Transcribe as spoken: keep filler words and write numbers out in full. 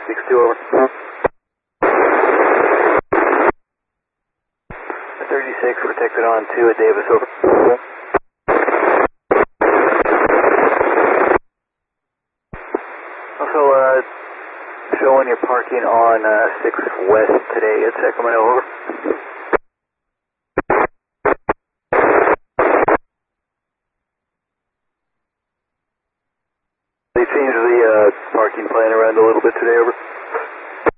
six two, over. thirty-six, protected on two at Davis, over. Also, uh, showing you're parking on uh, six West today at Sacramento, over. They changed the uh, parking plan around a little bit today, over.